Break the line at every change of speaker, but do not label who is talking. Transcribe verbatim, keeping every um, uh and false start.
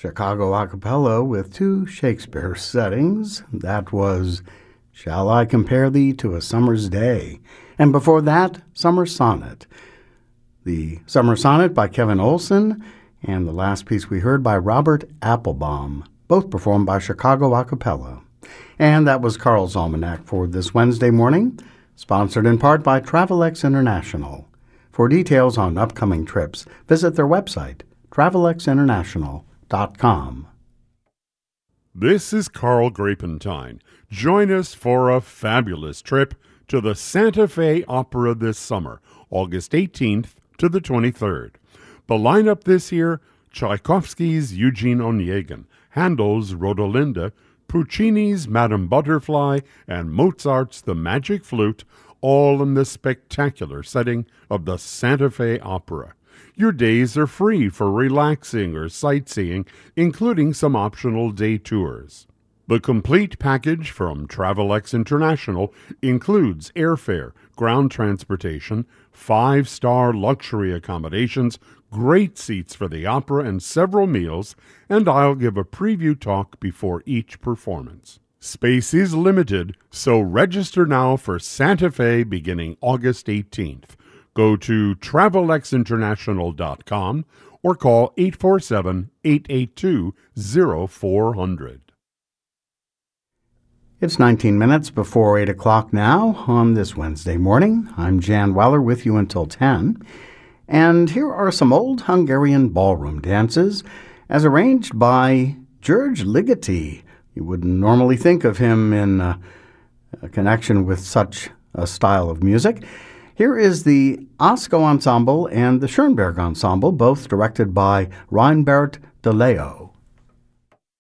Chicago a cappella with two Shakespeare settings. That was Shall I Compare Thee to a Summer's Day? And before that, Summer Sonnet. The Summer Sonnet by Kevin Olson, and the last piece we heard by Robert Applebaum, both performed by Chicago a cappella. And that was Carl's Almanac for this Wednesday morning, sponsored in part by Travelex International. For details on upcoming trips, visit their website, travelex international dot com.
This is Carl Grapentine. Join us for a fabulous trip to the Santa Fe Opera this summer, August eighteenth to the twenty-third. The lineup this year: Tchaikovsky's Eugene Onegin, Handel's Rodolinda, Puccini's Madame Butterfly, and Mozart's The Magic Flute, all in the spectacular setting of the Santa Fe Opera. Your days are free for relaxing or sightseeing, including some optional day tours. The complete package from Travelex International includes airfare, ground transportation, five-star luxury accommodations, great seats for the opera, and several meals, and I'll give a preview talk before each performance. Space is limited, so register now for Santa Fe beginning August eighteenth. Go to travelex international dot com or call eight four seven, eight eight two, zero four zero zero.
It's nineteen minutes before eight o'clock now on this Wednesday morning. I'm Jan Weller with you until ten. And here are some old Hungarian ballroom dances as arranged by György Ligeti. You wouldn't normally think of him in uh, a connection with such a style of music. Here is the Osko Ensemble and the Schoenberg Ensemble, both directed by Reinbert de Leo.